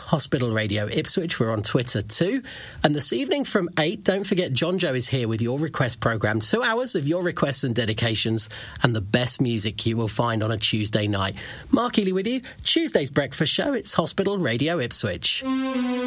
Hospital Radio Ipswich. We're on Twitter too. And this evening from 8, don't forget John Joe is here with your request programme. 2 hours of your requests and dedications and the best music you will find on a Tuesday night. Mark Ely with you. Tuesday's breakfast show. It's Hospital Radio Ipswich.